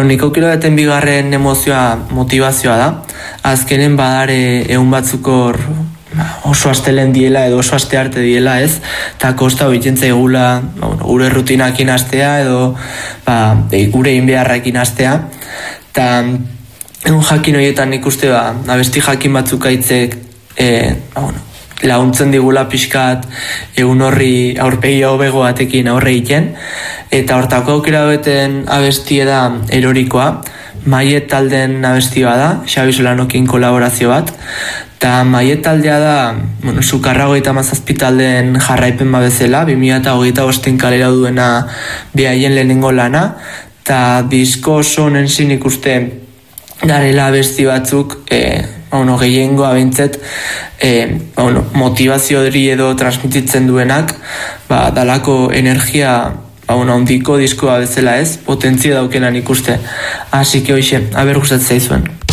nik aukera beten bigarren motivazioa da. Azkenen badare egun batzukor oso astelen diela edo oso aste arte diela, ez? Eta kosta hoitentza egula gure rutinakin astea edo gure inbeharrakin astea. Eta egun jakin horietan nik uste abesti jakin batzuk aitzek laguntzen digula pixkat egun horri aurpegi hobego batekin aurre egiten. Eta hortako aukera beten abestie da Erorikoa, Maiet talden abestia da, Xabi Solanokin kolaborazio bat. Eta Maiet taldea da, Sukarra 37 taldeen jarraipen bezala, 2025 kalera duena behaien lehenengo lana. Eta disko oso honen zin ikuste garela abesti batzuk, gehiengoa behintzet, motivazio hori edo transmititzen duenak, dalako energia handiko diskoa bezala ez, potentzia daukenan ikuste. Así que hoxe, aber gustatzen zaizuen.